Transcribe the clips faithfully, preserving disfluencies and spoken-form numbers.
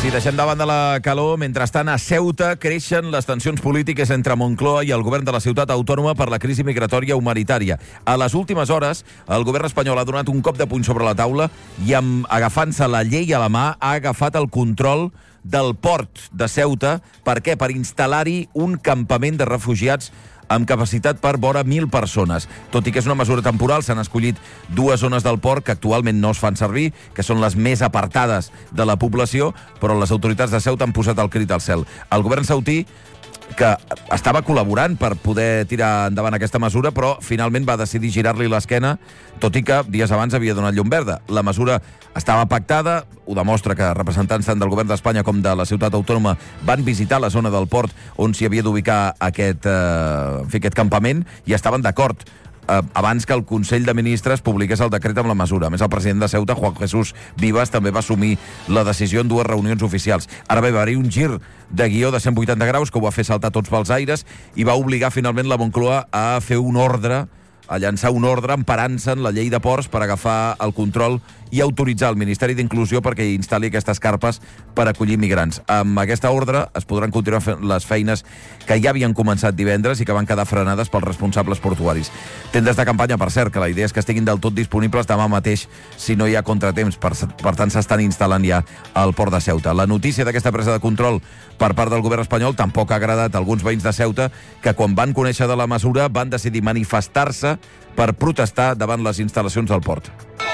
Si deixem davant de la calor, mentrestant a Ceuta creixen les tensions polítiques entre Moncloa i el govern de la ciutat autònoma per la crisi migratòria humanitària. A les últimes hores, el govern espanyol ha donat un cop de puny sobre la taula i, amb, agafant-se la llei a la mà, ha agafat el control del port de Ceuta. Per què? Per instal·lar-hi un campament de refugiats amb capacitat per vora mil persones. Tot i que és una mesura temporal, s'han escollit dues zones del port que actualment no es fan servir, que són les més apartades de la població, però les autoritats de Ceuta han posat el crit al cel. El govern sautí, que estava col·laborant per poder tirar endavant aquesta mesura, però finalment va decidir girar-li l'esquena, tot i que dies abans havia donat llum verda. La mesura estava pactada, ho demostra que representants tant del govern d'Espanya com de la ciutat autònoma van visitar la zona del port on s'hi havia d'ubicar aquest, eh, en fi, aquest campament i estaven d'acord abans que el Consell de Ministres publiqués el decret amb la mesura. A més, el president de Ceuta, Juan Jesús Vivas, també va assumir la decisió en dues reunions oficials. Ara bé, va haver un gir de guió de cent vuitanta graus que ho va fer saltar tots pels aires i va obligar finalment la Moncloa a fer un ordre, a llançar un ordre emparant-se en la llei de ports per agafar el control i autoritzar el Ministeri d'Inclusió perquè instal·li aquestes carpes per acollir migrants. Amb aquesta ordre es podran continuar fent les feines que ja havien començat divendres i que van quedar frenades pels responsables portuaris. Tendes de campanya, per cert, que la idea és que estiguin del tot disponibles demà mateix si no hi ha contratemps. Per, per tant, s'estan instal·lant ja al port de Ceuta. La notícia d'aquesta presa de control per part del govern espanyol tampoc ha agradat a alguns veïns de Ceuta que, quan van conèixer de la mesura, van decidir manifestar-se per protestar davant les instal·lacions del port.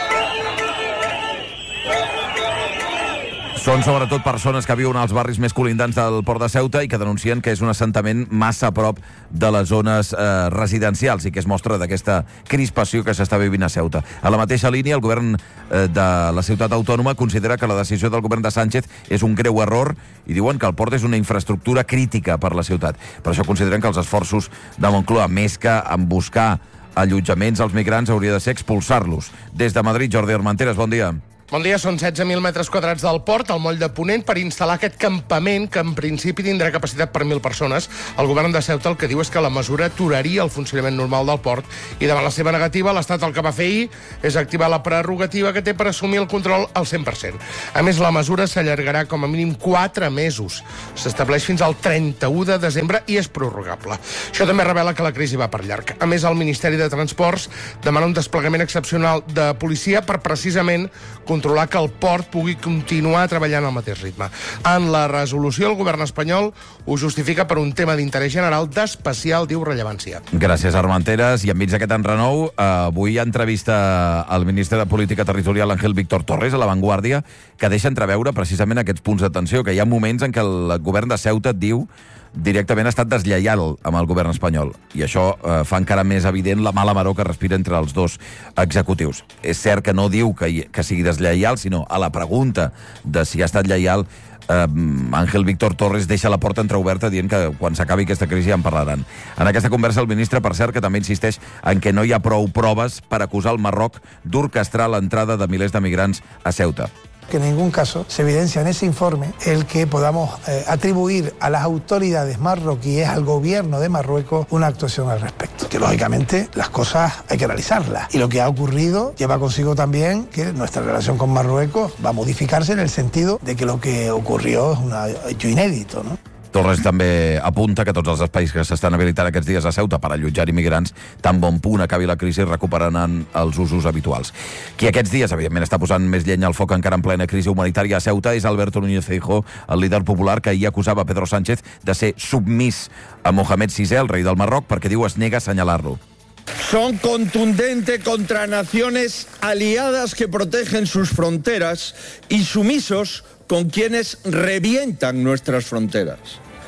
Són sobretot persones que viuen als barris més colindants del port de Ceuta i que denuncien que és un assentament massa a prop de les zones eh, residencials i que es mostra d'aquesta crispació que s'està vivint a Ceuta. A la mateixa línia, el govern eh, de la ciutat autònoma considera que la decisió del govern de Sánchez és un greu error i diuen que el port és una infraestructura crítica per la ciutat. Per això consideren que els esforços de Moncloa, més que en buscar allotjaments als migrants, hauria de ser expulsar-los. Des de Madrid, Jordi Armenteres, bon dia. Bon dia, són setze mil metres quadrats del port, al moll de Ponent, per instal·lar aquest campament que en principi tindrà capacitat per mil persones. El govern de Ceuta el que diu és que la mesura aturaria el funcionament normal del port i davant la seva negativa, l'Estat el que va fer ahir és activar la prerrogativa que té per assumir el control al cent per cent. A més, la mesura s'allargarà com a mínim quatre mesos. S'estableix fins al trenta-u de desembre i és prorrogable. Això també revela que la crisi va per llarg. A més, el Ministeri de Transports demana un desplegament excepcional de policia per precisament controlar que el port pugui continuar treballant al mateix ritme. En la resolució, el govern espanyol ho justifica per un tema d'interès general d'especial, diu, rellevància. Gràcies, Armenteres. I enmig d'aquest enrenou, eh, avui entrevista al ministre de Política Territorial, Ángel Víctor Torres, a La Vanguardia, que deixa entreveure precisament aquests punts d'atenció, que hi ha moments en què el govern de Ceuta diu directament ha estat deslleial amb el govern espanyol. I això eh, fa encara més evident la mala maror que respira entre els dos executius. És cert que no diu que, que sigui deslleial, sinó a la pregunta de si ha estat lleial, eh, Ángel Víctor Torres deixa la porta entreoberta dient que quan s'acabi aquesta crisi ja en parlaran. En aquesta conversa el ministre, per cert, que també insisteix en que no hi ha prou proves per acusar el Marroc d'orquestrar l'entrada de milers de migrants a Ceuta. Que en ningún caso se evidencia en ese informe el que podamos eh, atribuir a las autoridades marroquíes, al gobierno de Marruecos, una actuación al respecto. Que lógicamente las cosas hay que analizarlas. Y lo que ha ocurrido lleva consigo también que nuestra relación con Marruecos va a modificarse en el sentido de que lo que ocurrió es un hecho inédito, ¿no? Torres també apunta que tots els espais que s'estan habilitant aquests dies a Ceuta per allotjar immigrants, tan bon punt acabi la crisi, recuperaran els usos habituals. Qui aquests dies, evidentment, està posant més llenya al foc encara en plena crisi humanitària a Ceuta és Alberto Núñez Feijóo, el líder popular que ahir acusava Pedro Sánchez de ser submís a Mohamed sisè, el rei del Marroc, perquè diu es nega a assenyalar-lo. Son contundentes contra naciones aliadas que protegen sus fronteras y sumisos con quienes revientan nuestras fronteras.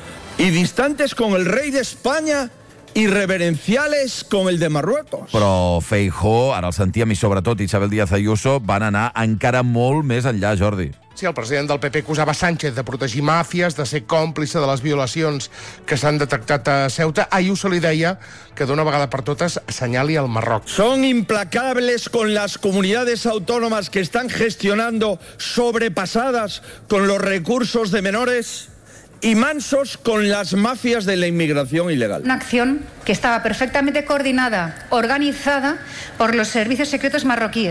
Y distantes con el rey de España i reverenciales com el de Marruecos. Però Feijóo, ara el sentíem, i sobretot Isabel Díaz Ayuso, van anar encara molt més enllà, Jordi. Sí, el president del P P acusava Sánchez de protegir màfies, de ser còmplice de les violacions que s'han detectat a Ceuta. Ayuso li deia que d'una vegada per totes assenyali el Marroc. Son implacables con las comunidades autónomas que están gestionando sobrepasadas con los recursos de menores y mansos con las mafias de la inmigración ilegal. Una acción que estaba perfectamente coordinada, organizada por los servicios secretos marroquíes,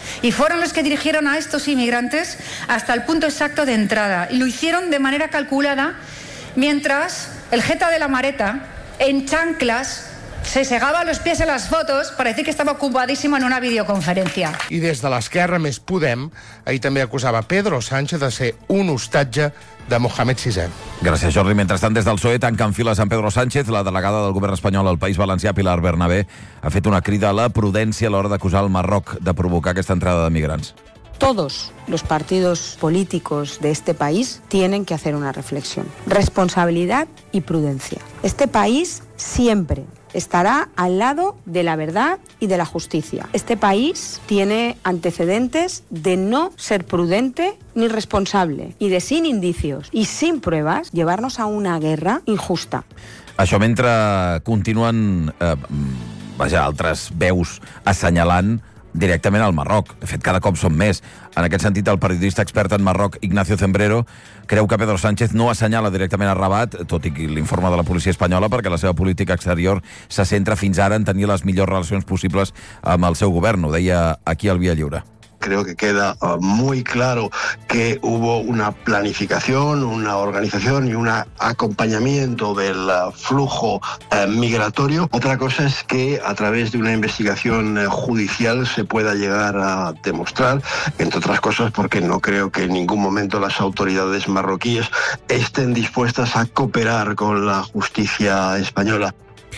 y fueron los que dirigieron a estos inmigrantes hasta el punto exacto de entrada, y lo hicieron de manera calculada, mientras el jeta de la Mareta, en chanclas, se segava los pies en las fotos para decir que estava ocupadíssim en una videoconferència. I des de l'esquerra Més Podem, ahir també acusava Pedro Sánchez de ser un hostatge de Mohamed sisè. Gràcies, Jordi. Mentrestant, des del P S O E tanquen files amb Pedro Sánchez. La delegada del govern espanyol al País Valencià, Pilar Bernabé, ha fet una crida a la prudència a l'hora d'acusar el Marroc de provocar aquesta entrada de migrants. Todos los partidos políticos de este país tienen que hacer una reflexión. Responsabilidad y prudencia. Este país siempre estará al lado de la verdad y de la justicia. Este país tiene antecedentes de no ser prudente ni responsable y de, sin indicios y sin pruebas, llevarnos a una guerra injusta. Això mentre continuen eh, vaja, altres veus assenyalant directament al Marroc. De fet, cada cop són més. En aquest sentit, el periodista expert en Marroc, Ignacio Zembrero, creu que Pedro Sánchez no assenyala directament a Rabat, tot i l'informe de la policia espanyola, perquè la seva política exterior se centra fins ara en tenir les millors relacions possibles amb el seu govern. Ho deia aquí al Via Lliure. Creo que queda uh, muy claro que hubo una planificación, una organización y un acompañamiento del uh, flujo uh, migratorio. Otra cosa es que a través de una investigación uh, judicial se pueda llegar a demostrar, entre otras cosas porque no creo que en ningún momento las autoridades marroquíes estén dispuestas a cooperar con la justicia española.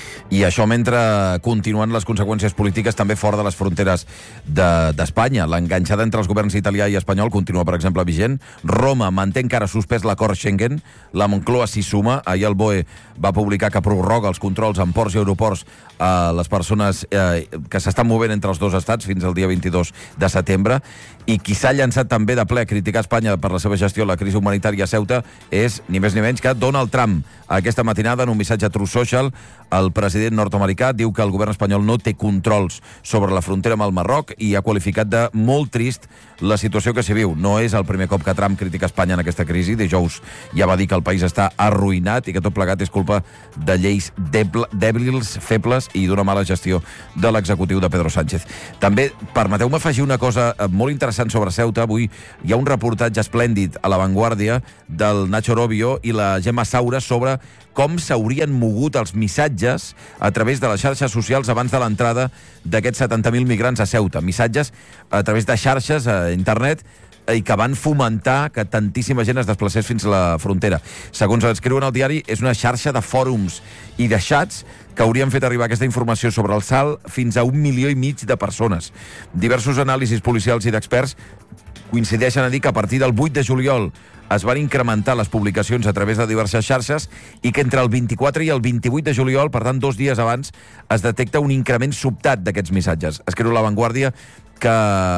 I això mentre continuen les conseqüències polítiques també fora de les fronteres d'Espanya. De, L'enganxada entre els governs italià i espanyol continua, per exemple, vigent. Roma manté encara suspès l'acord Schengen. La Moncloa s'hi suma. Ahir el B O E va publicar que prorroga els controls en ports i aeroports a les persones eh, que s'estan movent entre els dos estats fins al dia vint-i-dos de setembre. I qui s'ha llançat també de ple a criticar Espanya per la seva gestió de la crisi humanitària a Ceuta és ni més ni menys que Donald Trump. Aquesta matinada, en un missatge a Truth Social, el president nord-americà diu que el govern espanyol no té controls sobre la frontera amb el Marroc i ha qualificat de molt trist la situació que s'hi viu. No és el primer cop que Trump critica Espanya en aquesta crisi. Dijous ja va dir que el país està arruïnat i que tot plegat és culpa de lleis dèbils, febles i d'una mala gestió de l'executiu de Pedro Sánchez. També, permeteu-me afegir una cosa molt interessant sobre Ceuta. Avui hi ha un reportatge esplèndid a La Vanguardia del Nacho Robio i la Gemma Saura sobre com s'haurien mogut els missatges a través de les xarxes socials abans de l'entrada d'aquests setanta mil migrants a Ceuta. Missatges a través de xarxes a internet i que van fomentar que tantíssima gent es desplacés fins a la frontera. Segons escriuen al diari, és una xarxa de fòrums i de xats que haurien fet arribar aquesta informació sobre el salt fins a un milió i mig de persones. Diversos anàlisis policials i d'experts coincideixen a dir que a partir del vuit de juliol es van incrementar les publicacions a través de diverses xarxes i que entre el vint-i-quatre i el vint-i-vuit de juliol, per tant dos dies abans, es detecta un increment sobtat d'aquests missatges. Escriu La Vanguardia que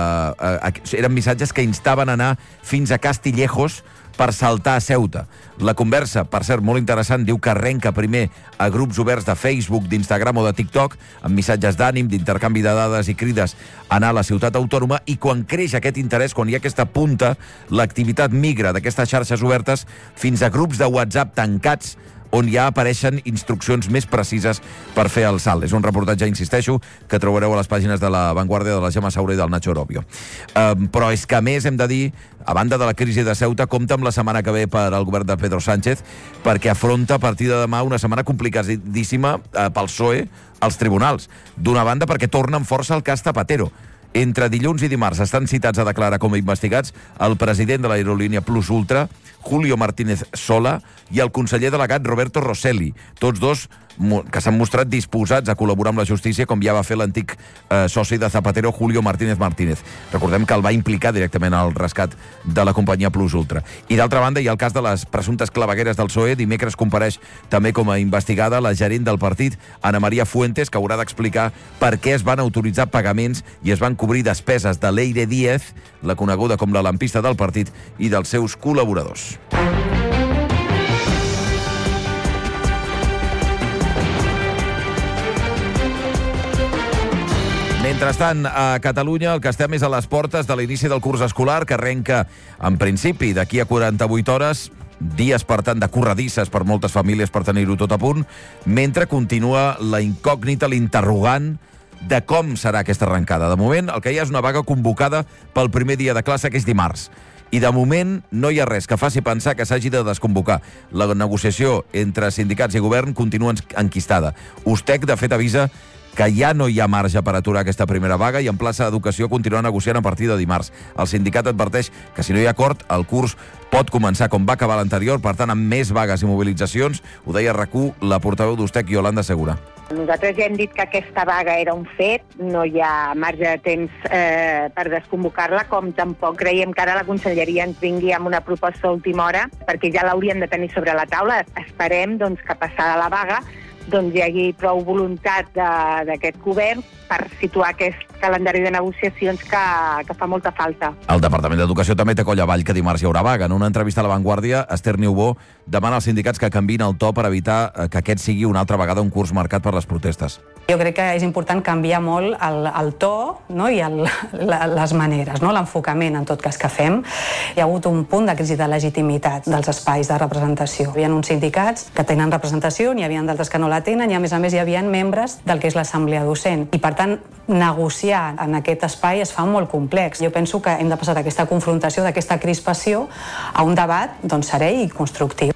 eh, eren missatges que instaven a anar fins a Castillejos per saltar a Ceuta. La conversa, per cert, molt interessant, diu que arrenca primer a grups oberts de Facebook, d'Instagram o de TikTok, amb missatges d'ànim, d'intercanvi de dades i crides a anar a la ciutat autònoma, i quan creix aquest interès, quan hi ha aquesta punta, l'activitat migra d'aquestes xarxes obertes fins a grups de WhatsApp tancats on ja apareixen instruccions més precises per fer el salt. És un reportatge, insisteixo, que trobareu a les pàgines de La Vanguardia, de la Gemma Saura i del Nacho Robio. Um, però és que, a més, hem de dir, a banda de la crisi de Ceuta, compta amb la setmana que ve per al govern de Pedro Sánchez, perquè afronta a partir de demà una setmana complicadíssima uh, pel P S O E als tribunals. D'una banda, perquè torna amb força el cas Zapatero. Entre dilluns i dimarts estan citats a declarar com a investigats el president de l'aerolínia Plus Ultra, Julio Martínez Sola, i el conseller delegat Roberto Rosselli, tots dos que s'han mostrat disposats a col·laborar amb la justícia, com ja va fer l'antic eh, soci de Zapatero, Julio Martínez Martínez. Recordem que el va implicar directament al rescat de la companyia Plus Ultra. I d'altra banda, hi ha el cas de les presumptes clavegueres del P S O E. Dimecres compareix també com a investigada la gerent del partit, Ana María Fuentes, que haurà d'explicar per què es van autoritzar pagaments i es van cobrir despeses de Leire Díez, la coneguda com la lampista del partit, i dels seus col·laboradors. Mentrestant, a Catalunya, el que estem és a les portes de l'inici del curs escolar, que arrenca, en principi, d'aquí a quaranta-vuit hores, dies, per tant, de corredisses per moltes famílies per tenir-ho tot a punt, mentre continua la incògnita, l'interrogant de com serà aquesta arrencada. De moment, el que hi ha és una vaga convocada pel primer dia de classe, que és dimarts. I de moment no hi ha res que faci pensar que s'hagi de desconvocar. La negociació entre sindicats i govern continua enquistada. USTEC, de fet, avisa que ja no hi ha marge per aturar aquesta primera vaga i en plaça d'Educació continuar negociant a partir de dimarts. El sindicat adverteix que si no hi ha acord, el curs pot començar com va acabar l'anterior, per tant, amb més vagues i mobilitzacions. Ho deia a RAC1 la portaveu d'USTEC, Iolanda Segura. Nosaltres ja hem dit que aquesta vaga era un fet, no hi ha marge de temps eh, per desconvocar-la, com tampoc creiem que ara la Conselleria ens vingui amb una proposta a última hora, perquè ja l'hauríem de tenir sobre la taula. Esperem doncs, que passada la vaga doncs, hi hagi prou voluntat d'aquest govern per situar aquest calendari de negociacions que, que fa molta falta. El Departament d'Educació també té coll avall que dimarts hi haurà vaga. En una entrevista a La Vanguardia, Esther Niubó demana als sindicats que canviïn el to per evitar que aquest sigui una altra vegada un curs marcat per les protestes. Jo crec que és important canviar molt el, el to, no? I el, la, les maneres, no? L'enfocament, en tot cas, que fem. Hi ha hagut un punt de crisi de legitimitat dels espais de representació. Hi ha uns sindicats que tenen representació, n'hi havia d'altres que no la tenen, i a més a més hi havia membres del que és l'assemblea docent. I per tant, negociar en aquest espai es fa molt complex. Jo penso que hem de passar d'aquesta confrontació, d'aquesta crispació, a un debat doncs, serè i constructiu.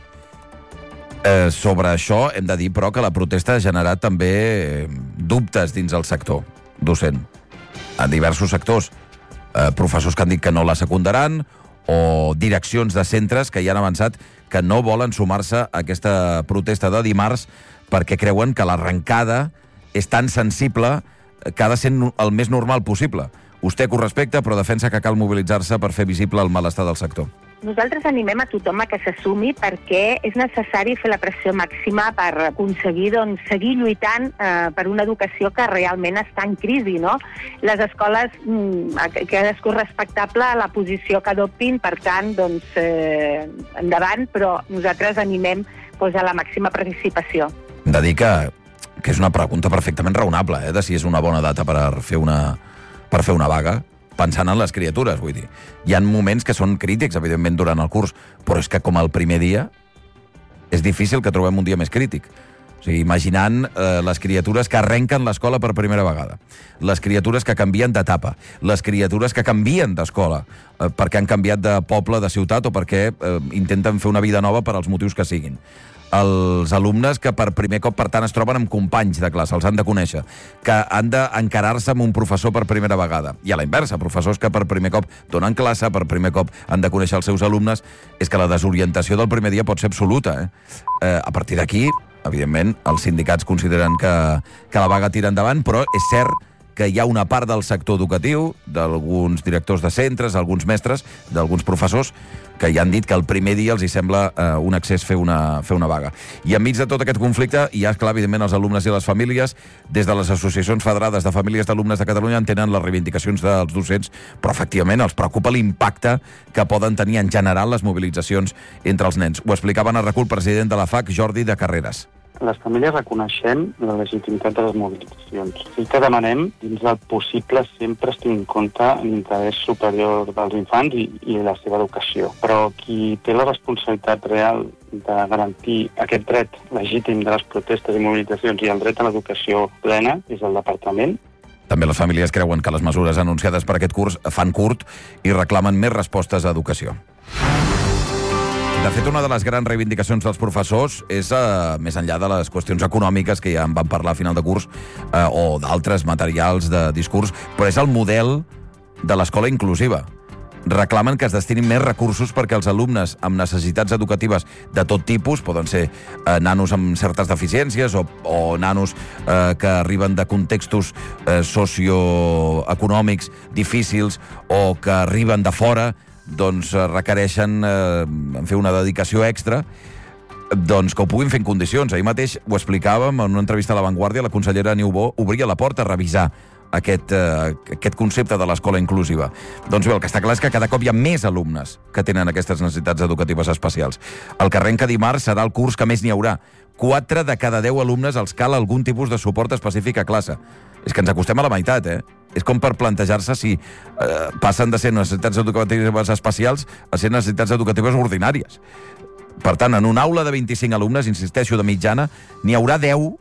Eh, sobre això hem de dir, però, que la protesta ha generat també dubtes dins el sector docent. En diversos sectors. Eh, professors que han dit que no la secundaran o direccions de centres que ja han avançat que no volen sumar-se a aquesta protesta de dimarts perquè creuen que l'arrencada és tan sensible que ha de ser el més normal possible. USTEC ho respecta, però defensa que cal mobilitzar-se per fer visible el malestar del sector. Nosaltres animem a tothom a que s'assumi perquè és necessari fer la pressió màxima per aconseguir doncs, seguir lluitant eh, per una educació que realment està en crisi, no? Les escoles, mm, cadascú és respectable a la posició que adoptin, per tant, doncs, eh, endavant, però nosaltres animem doncs, a la màxima participació. Hem de dir que, que és una pregunta perfectament raonable, eh, de si és una bona data per fer una, per fer una vaga, pensant en les criatures, vull dir. Hi ha moments que són crítics, evidentment, durant el curs, però és que com el primer dia és difícil que trobem un dia més crític. O sigui, imaginant eh, les criatures que arrenquen l'escola per primera vegada, les criatures que canvien d'etapa, les criatures que canvien d'escola, eh, perquè han canviat de poble, de ciutat, o perquè eh, intenten fer una vida nova per als motius que siguin. Els alumnes que per primer cop, per tant, es troben amb companys de classe, els han de conèixer, que han d'encarar-se amb un professor per primera vegada. I a la inversa, professors que per primer cop donen classe, per primer cop han de conèixer els seus alumnes, és que la desorientació del primer dia pot ser absoluta. Eh? Eh, a partir d'aquí, evidentment, els sindicats consideren que, que la vaga tira endavant, però és cert que hi ha una part del sector educatiu, d'alguns directors de centres, alguns mestres, d'alguns professors, que ja han dit que el primer dia els hi sembla eh, un excés fer una, fer una vaga. I enmig de tot aquest conflicte hi ha, clar, evidentment, els alumnes i les famílies. Des de les associacions federades de famílies d'alumnes de Catalunya entenen les reivindicacions dels docents, però, efectivament, els preocupa l'impacte que poden tenir en general les mobilitzacions entre els nens. Ho explicaven a RAC1 el president de la F A C, Jordi de Carreras. Les famílies reconeixem la legitimitat de les mobilitzacions. Sí que demanem, dins del possible, sempre es tingui en compte l'interès superior dels infants i, i la seva educació. Però qui té la responsabilitat real de garantir aquest dret legítim de les protestes i mobilitzacions i el dret a l'educació plena és el Departament. També les famílies creuen que les mesures anunciades per aquest curs fan curt i reclamen més respostes a educació. De fet, una de les grans reivindicacions dels professors és, eh, més enllà de les qüestions econòmiques que ja en vam parlar a final de curs, eh, o d'altres materials de discurs, però és el model de l'escola inclusiva. Reclamen que es destinin més recursos perquè els alumnes amb necessitats educatives de tot tipus, poden ser eh, nanos amb certes deficiències o, o nanos eh, que arriben de contextos eh, socioeconòmics difícils o que arriben de fora, doncs requereixen eh, fer una dedicació extra, doncs que ho puguin fer en condicions. Ahir mateix ho explicàvem en una entrevista a La Vanguardia, la consellera Niubó obria la porta a revisar aquest, eh, aquest concepte de l'escola inclusiva. Doncs bé, el que està clar és que cada cop hi ha més alumnes que tenen aquestes necessitats educatives especials. El que arrenca dimarts serà el curs que més n'hi haurà. Quatre de cada deu alumnes els cal algun tipus de suport específic a classe. És que ens acostem a la meitat, eh? És com per plantejar-se si eh, passen de ser necessitats educatives especials a ser necessitats educatives ordinàries. Per tant, en una aula de vint-i-cinc alumnes, insisteixo, de mitjana, n'hi haurà deu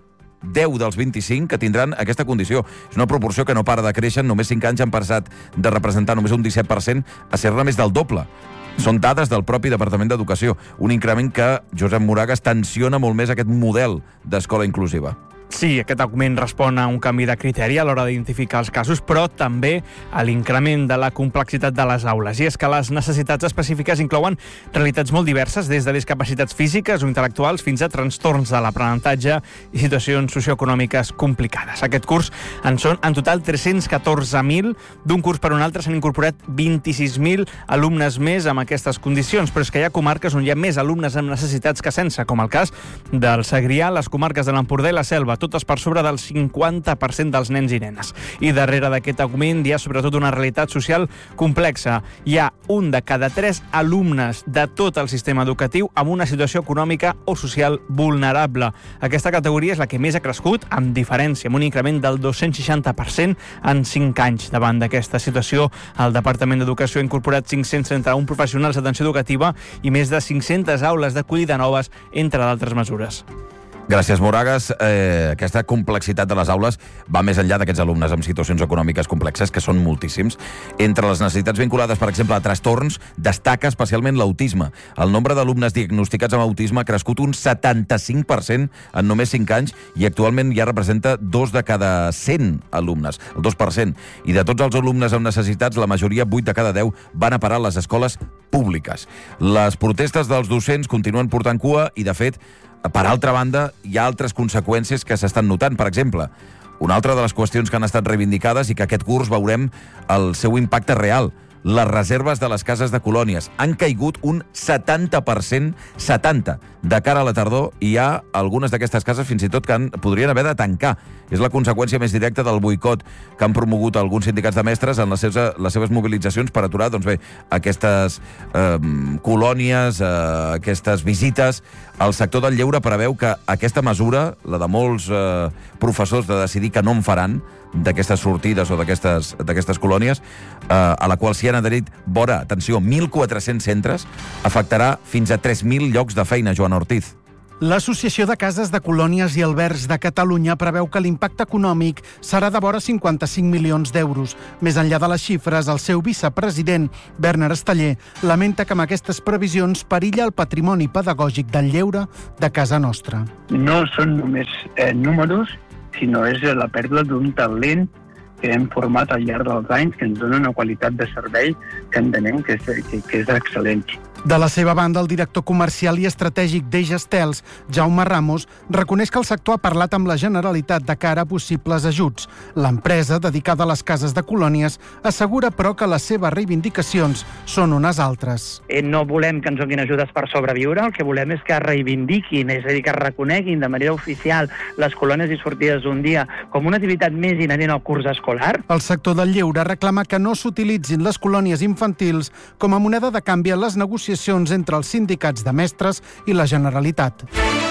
deu dels vint-i-cinc que tindran aquesta condició. És una proporció que no para de créixer. En només cinc anys han passat de representar només un disset per cent a ser-ne més del doble. Són dades del propi Departament d'Educació. Un increment que, Josep Moragas, tensiona molt més aquest model d'escola inclusiva. Sí, aquest augment respon a un canvi de criteri a l'hora d'identificar els casos, però també a l'increment de la complexitat de les aules. I és que les necessitats específiques inclouen realitats molt diverses, des de discapacitats físiques o intel·lectuals fins a trastorns de l'aprenentatge i situacions socioeconòmiques complicades. Aquest curs en són en total tres-cents catorze mil. D'un curs per un altre s'han incorporat vint-i-sis mil alumnes més amb aquestes condicions, però és que hi ha comarques on hi ha més alumnes amb necessitats que sense, com el cas del Segrià, les comarques de l'Empordà i la Selva, totes per sobre del cinquanta per cent dels nens i nenes. I darrere d'aquest augment hi ha sobretot una realitat social complexa. Hi ha un de cada tres alumnes de tot el sistema educatiu amb una situació econòmica o social vulnerable. Aquesta categoria és la que més ha crescut, amb diferència, amb un increment del dos-cents seixanta per cent en cinc anys. Davant d'aquesta situació, el Departament d'Educació ha incorporat cinc-cents trenta-un professionals d'atenció educativa i més de cinc-centes aules d'acollida noves, entre d'altres mesures. Gràcies, Moragas. Eh, aquesta complexitat de les aules va més enllà d'aquests alumnes amb situacions econòmiques complexes, que són moltíssims. Entre les necessitats vinculades, per exemple, a trastorns, destaca especialment l'autisme. El nombre d'alumnes diagnosticats amb autisme ha crescut un setanta-cinc per cent en només cinc anys i actualment ja representa dos de cada cent alumnes, el dos per cent. I de tots els alumnes amb necessitats, la majoria, vuit de cada deu, van a parar a les escoles públiques. Les protestes dels docents continuen portant cua i, de fet, per altra banda, hi ha altres conseqüències que s'estan notant. Per exemple, una altra de les qüestions que han estat reivindicades i que aquest curs veurem el seu impacte real. Les reserves de les cases de colònies han caigut un setanta per cent, setanta, de cara a la tardor, i hi ha algunes d'aquestes cases fins i tot que han, podrien haver de tancar. És la conseqüència més directa del boicot que han promogut alguns sindicats de mestres en les seves, les seves mobilitzacions per aturar, doncs bé, aquestes eh, colònies, eh, aquestes visites. El sector del lleure preveu que aquesta mesura, la de molts eh, professors de decidir que no en faran, d'aquestes sortides o d'aquestes colònies, eh, a la qual s'hi han adherit vora, atenció, mil quatre-cents centres, afectarà fins a tres mil llocs de feina, Joan Ortiz. L'Associació de Cases de Colònies i Albergs de Catalunya preveu que l'impacte econòmic serà de vora cinquanta-cinc milions d'euros. Més enllà de les xifres, el seu vicepresident, Werner Esteller, lamenta que amb aquestes previsions perilla el patrimoni pedagògic del lleure de casa nostra. No són només eh, números, sinó és la pèrdua d'un talent que hem format al llarg dels anys, que ens dona una qualitat de servei que entenem que és, que, que és excel·lent. De la seva banda, el director comercial i estratègic d'Eix Estels, Jaume Ramos, reconeix que el sector ha parlat amb la Generalitat de cara a possibles ajuts. L'empresa, dedicada a les cases de colònies, assegura, però, que les seves reivindicacions són unes altres. No volem que ens donin ajudes per sobreviure, el que volem és que reivindiquin, és a dir, que reconeguin de manera oficial les colònies i sortides d'un dia com una activitat més inherent al curs escolar. El sector del lleure reclama que no s'utilitzin les colònies infantils com a moneda de canvi en les negociacions entre els sindicats de mestres i la Generalitat.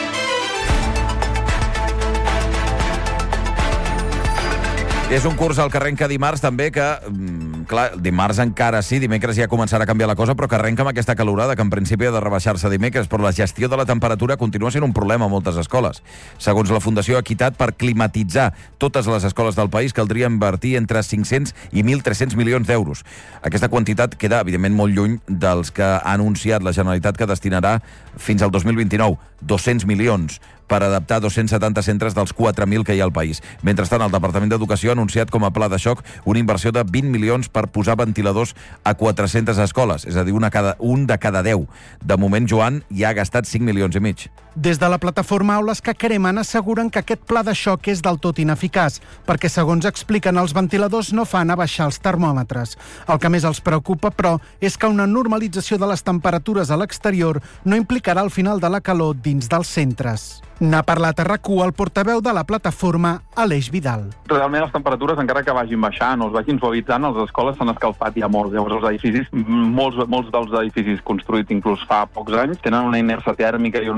És un curs al que arrenca dimarts també que, clar, dimarts encara sí, dimecres ja començarà a canviar la cosa, però que arrenca amb aquesta calorada, que en principi ha de rebaixar-se dimecres, però la gestió de la temperatura continua sent un problema a moltes escoles. Segons la Fundació Equitat, per climatitzar totes les escoles del país caldria invertir entre cinc-cents i mil tres-cents milions d'euros. Aquesta quantitat queda, evidentment, molt lluny dels que ha anunciat la Generalitat que destinarà fins al dos mil vint-i-nou, dos-cents milions, per adaptar dos-cents setanta centres dels quatre mil que hi ha al país. Mentrestant, el Departament d'Educació ha anunciat com a pla de xoc una inversió de vint milions per posar ventiladors a quatre-centes escoles, és a dir, una cada, un de cada deu. De moment, Joan ja ha gastat cinc milions i mig. Des de la plataforma Aules que Cremen asseguren que aquest pla de xoc és del tot ineficaç, perquè, segons expliquen, els ventiladors no fan abaixar els termòmetres. El que més els preocupa, però, és que una normalització de les temperatures a l'exterior no implicarà el final de la calor dins dels centres. N'ha parlat a RAC u el portaveu de la plataforma, Aleix Vidal. Realment les temperatures, encara que vagin baixant o es vagin suavitzant, les escoles s'han escalfat ja molts. Llavors els edificis, molts, molts dels edificis construïts inclús fa pocs anys, tenen una inèrcia tèrmica i, un, i uns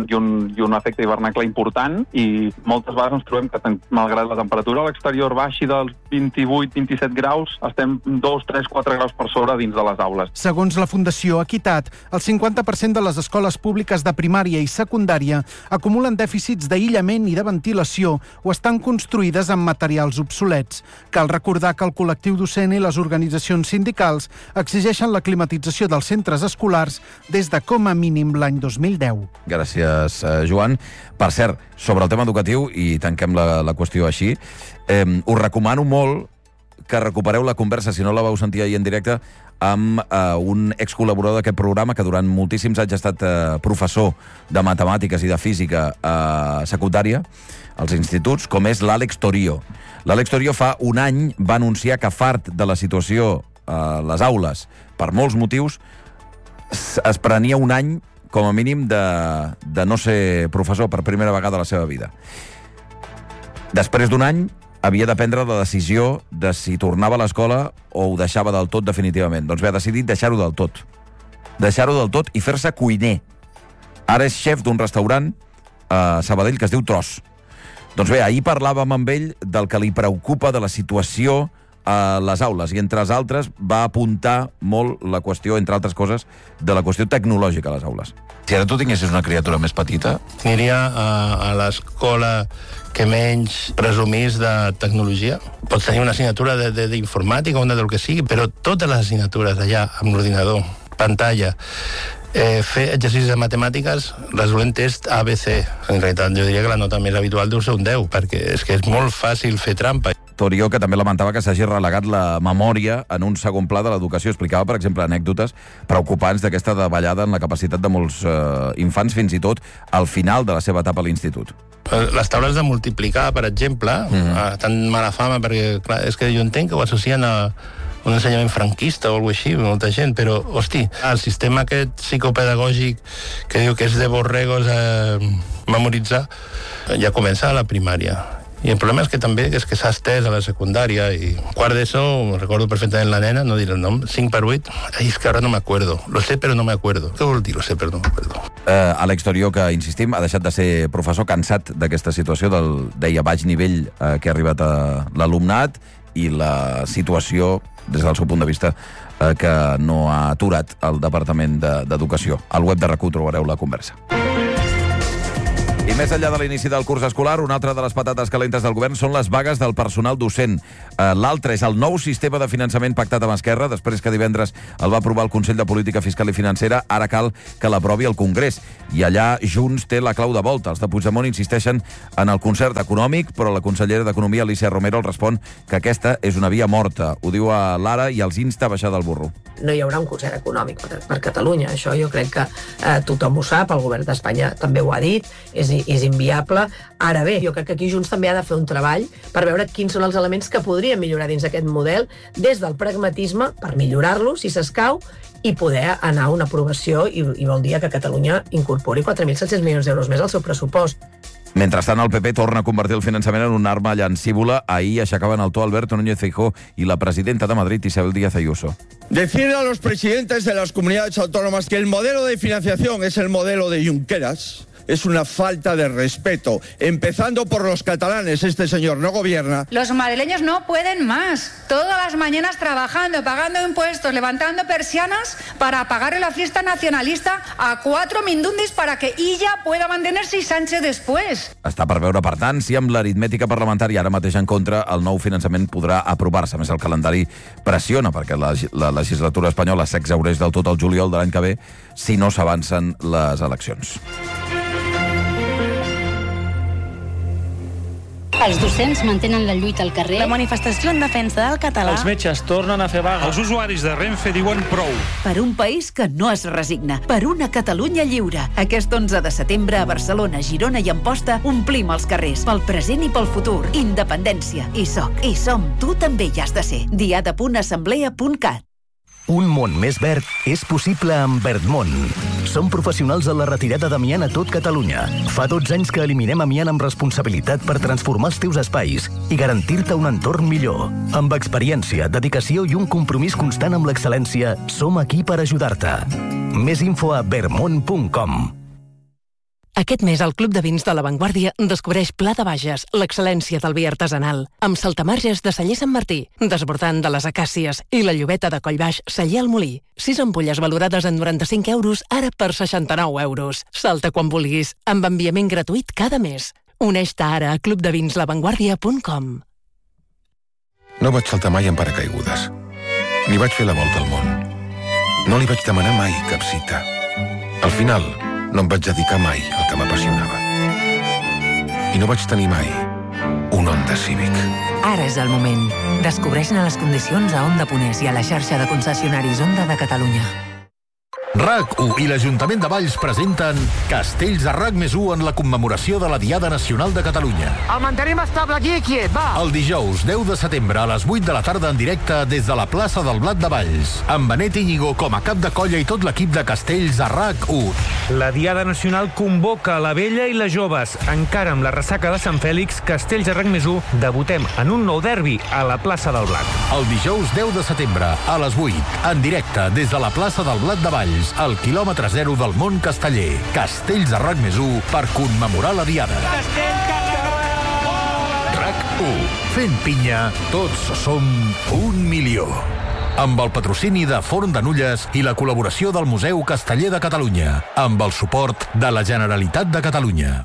un, i un efecte hivernacle important, i moltes vegades ens trobem que, malgrat la temperatura a l'exterior baixi dels vint-i-vuit vint-i-set graus, estem dos, tres, quatre graus per sobre dins de les aules. Segons la Fundació Equitat, el cinquanta per cent de les escoles públiques de primària i secundària acumulen dèficits d'aïllament i de ventilació o estan construïdes amb materials obsolets. Cal recordar que el col·lectiu docent i les organitzacions sindicals exigeixen la climatització dels centres escolars des de com a mínim l'any dos mil deu. Gràcies, Joan. Per cert, sobre el tema educatiu, i tanquem la, la qüestió així, eh, us recomano molt que recupereu la conversa, si no la vau sentir ahir en directe, amb eh, un excol·laborador d'aquest programa que durant moltíssims anys ha estat eh, professor de matemàtiques i de física a secundària, als instituts, com és l'Àlex Torio. L'Àlex Torio fa un any va anunciar que, fart de la situació a les aules, per molts motius, es prenia un any, com a mínim, de, de no ser professor per primera vegada a la seva vida. Després d'un any, havia de prendre la decisió de si tornava a l'escola o ho deixava del tot definitivament. Doncs bé, ha decidit deixar-ho del tot. Deixar-ho del tot i fer-se cuiner. Ara és xef d'un restaurant a Sabadell que es diu Tros. Doncs bé, ahir parlàvem amb ell del que li preocupa de la situació a les aules, i entre els altres va apuntar molt la qüestió, entre altres coses, de la qüestió tecnològica a les aules. Si ara tu tinguessis una criatura més petita... Aniria a, a l'escola que menys presumís de tecnologia. Pots tenir una assignatura d'informàtica o una del que sigui, però totes les assignatures allà, amb l'ordinador, pantalla, eh, fer exercicis de matemàtiques resolent test A B C. En realitat, jo diria que la nota més habitual deu ser un deu, perquè és que és molt fàcil fer trampa. Torio, que també lamentava que s'hagi relegat la memòria en un segon pla de l'educació. Explicava, per exemple, anècdotes preocupants d'aquesta davallada en la capacitat de molts eh, infants, fins i tot al final de la seva etapa a l'institut. Les taules de multiplicar, per exemple, mm-hmm. tan mala fama, perquè clar, és que jo entenc que ho associen a un ensenyament franquista o alguna així, molta gent, però, hosti, el sistema aquest psicopedagògic que diu que és de borregos eh, memoritzar, ja comença a la primària. I el problema és que també és que s'ha estès a la secundària, i quart d'ESO, recordo perfectament la nena, no diré el nom, cinc per vuit, ai, és que ara no m'acuerdo, lo sé però no m'acuerdo. Què vol dir lo sé però no m'acuerdo? Uh, Àlex Torio, que, insistim, ha deixat de ser professor, cansat d'aquesta situació del, deia, baix nivell uh, que ha arribat a l'alumnat, i la situació, des del seu punt de vista, uh, que no ha aturat el Departament d'Educació. Al web de RAC u trobareu la conversa. I més enllà de l'inici del curs escolar, una altra de les patates calentes del govern són les vagues del personal docent. L'altre és el nou sistema de finançament pactat amb Esquerra, després que divendres el va aprovar el Consell de Política Fiscal i Financera. Ara cal que l'aprovi el Congrés. I allà Junts té la clau de volta. Els de Puigdemont insisteixen en el concert econòmic, però la consellera d'Economia, Alícia Romero, el respon que aquesta és una via morta. Ho diu a l'Ara i els insta a baixar del burro. No hi haurà un concert econòmic per, per Catalunya. Això jo crec que eh, tothom ho sap, el govern d'Espanya també ho ha dit, és, és inviable. Ara bé, jo crec que aquí Junts també ha de fer un treball per veure quins són els elements que podrien millorar dins d'aquest model, des del pragmatisme, per millorar-lo, si s'escau, i poder anar a una aprovació, i, i vol dir que Catalunya incorpori quatre mil set-cents milions d'euros més al seu pressupost. Mentrestant, el P P torna a convertir el finançament en una arma llancívola. Ahir aixecaven el to Alberto Núñez Feijóo i la presidenta de Madrid, Isabel Díaz Ayuso. Decirle a los presidentes de las comunidades autónomas que el modelo de financiación es el modelo de Junqueras es una falta de respeto, empezando por los catalanes. Este señor no gobierna. Los madrileños no pueden más. Todas las mañanas trabajando, pagando impuestos, levantando persianas para pagarle la fiesta nacionalista a cuatro mindundis para que ella pueda mantenerse y Sánchez después. Està per veure, per tant, si amb l'aritmètica parlamentària ara mateix en contra el nou finançament podrà aprovar-se. A més, el calendari pressiona perquè la, la legislatura espanyola s'exhaureix del tot el juliol de l'any que ve si no s'avancen les eleccions. Els docents mantenen la lluita al carrer. La manifestació en defensa del català. Els metges tornen a fer vaga. Els usuaris de Renfe diuen prou. Per un país que no es resigna. Per una Catalunya lliure. Aquest onze de setembre a Barcelona, Girona i Amposta omplim els carrers. Pel present i pel futur. Independència. I soc. I som. Tu també hi has de ser. diada punt assemblea punt cat. Un món més verd és possible amb Verdmont. Som professionals en la retirada d'amiant a tot Catalunya. Fa dotze anys que eliminem amiant amb responsabilitat per transformar els teus espais i garantir-te un entorn millor. Amb experiència, dedicació i un compromís constant amb l'excel·lència, som aquí per ajudar-te. Més info a verdmont punt com. Aquest mes al Club de Vins de La Vanguardia descobreix Pla de Bages, l'excel·lència del vi artesanal, amb saltamarges de Celler Sant Martí, desbordant de les acàcies i la llobeta de Collbaix Celler al Molí. Sis ampolles valorades en noranta-cinc euros, ara per seixanta-nou euros. Salta quan vulguis, amb enviament gratuït cada mes. Uneix-te ara a club de vins la vanguardia punt com. No vaig saltar mai en paracaigudes. Ni vaig fer la volta al món. No li vaig demanar mai cap cita. Al final, no em vaig dedicar mai al que m'apassionava. I no vaig tenir mai un Honda Civic. Ara és el moment. Descobreix-ne les condicions a Honda Ponés i a la xarxa de concessionaris Honda de Catalunya. RAC u i l'Ajuntament de Valls presenten Castells de RAC més u en la commemoració de la Diada Nacional de Catalunya. El mantenim estable aquí, quiet, va! El dijous deu de setembre a les vuit de la tarda en directe des de la plaça del Blat de Valls, amb Benet Íñigo com a cap de colla i tot l'equip de Castells de RAC u. La Diada Nacional convoca la vella i les joves. Encara amb la ressaca de Sant Fèlix, Castells de RAC més u debutem en un nou derbi a la plaça del Blat. El dijous deu de setembre a les vuit, en directe des de la plaça del Blat de Valls, al quilòmetre zero del món casteller. Castells de RAC més u per commemorar la Diada. RAC u. Fent pinya, tots som un milió. Amb el patrocini de Forn de Nulles i la col·laboració del Museu Casteller de Catalunya, amb el suport de la Generalitat de Catalunya.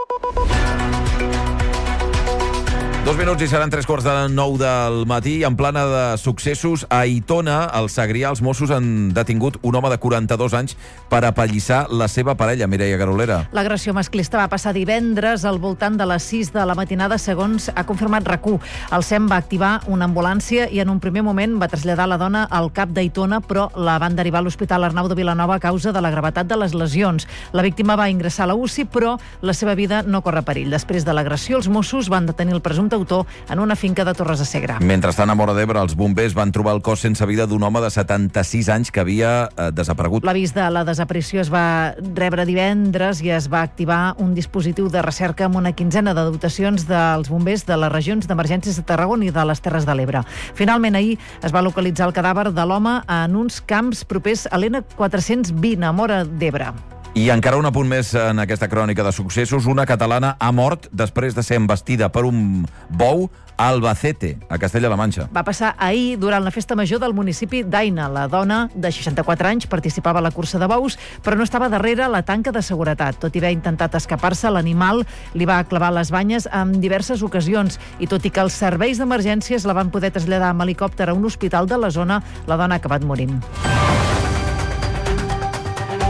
Dos minuts i seran tres quarts de nou del matí. En plana de successos, a Aitona, al Segrià, els Mossos han detingut un home de quaranta-dos anys per apallissar la seva parella, Mireia Garolera. L'agressió masclista va passar divendres al voltant de les sis de la matinada, segons ha confirmat RAC u. El S E M va activar una ambulància i en un primer moment va traslladar la dona al CAP d'Aitona, però la van derivar a l'Hospital Arnau de Vilanova a causa de la gravetat de les lesions. La víctima va ingressar a la U C I, però la seva vida no corre perill. Després de l'agressió, els Mossos van detenir el presumpte autor en una finca de Torres de Segre. Mentrestant, a Móra d'Ebre, els bombers van trobar el cos sense vida d'un home de setanta-sis anys que havia eh, desaparegut. L'avís de la desaparició es va rebre divendres i es va activar un dispositiu de recerca amb una quinzena de dotacions dels bombers de les regions d'emergències de Tarragona i de les Terres de l'Ebre. Finalment, ahir es va localitzar el cadàver de l'home en uns camps propers a l'N quatre-cents vint, a Móra d'Ebre. I encara un apunt més en aquesta crònica de successos. Una catalana ha mort després de ser embestida per un bou a Albacete, a Castella-La Manxa. Va passar ahir durant la festa major del municipi d'Aina. La dona, de seixanta-quatre anys, participava a la cursa de bous, però no estava darrere la tanca de seguretat. Tot i haver intentat escapar-se, l'animal li va clavar les banyes en diverses ocasions i tot i que els serveis d'emergències la van poder traslladar amb helicòpter a un hospital de la zona, la dona ha acabat morint.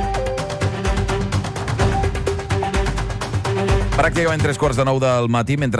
Pràcticament tres quarts de nou del matí, mentre